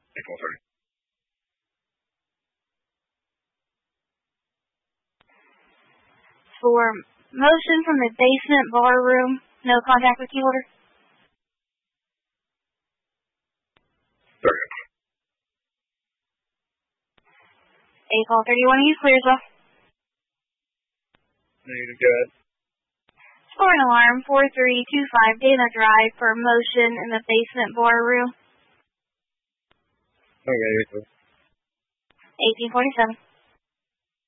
8:30. For motion from the basement bar room, no contact with key holder. 30. 8:31 East, clear as well. Negative, go ahead. Scoring alarm 4325 Dana Drive for motion in the basement bar room. Okay, 1847.